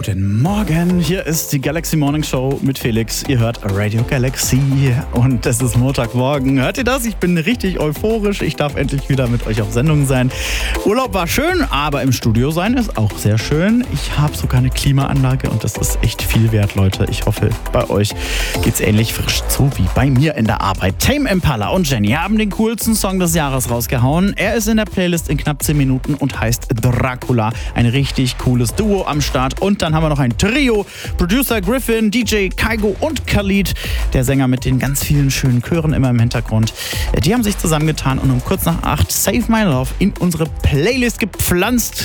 Guten Morgen, hier ist die Galaxy Morning Show mit Felix. Ihr hört Radio Galaxy und es ist Montagmorgen. Hört ihr das? Ich bin richtig euphorisch. Ich darf endlich wieder mit euch auf Sendung sein. Urlaub war schön, aber im Studio sein ist auch sehr schön. Ich habe sogar eine Klimaanlage und das ist echt viel wert, Leute. Ich hoffe, bei euch geht's ähnlich frisch zu wie bei mir in der Arbeit. Tame Impala und Jenny haben den coolsten Song des Jahres rausgehauen. Er ist in der Playlist in knapp 10 Minuten und heißt Dracula. Ein richtig cooles Duo am Start. Und dann haben wir noch ein Trio. Producer Griffin, DJ Kaigo und Khalid, der Sänger mit den ganz vielen schönen Chören immer im Hintergrund. Die haben sich zusammengetan und um kurz nach 8 Save My Love in unsere Playlist gepflanzt.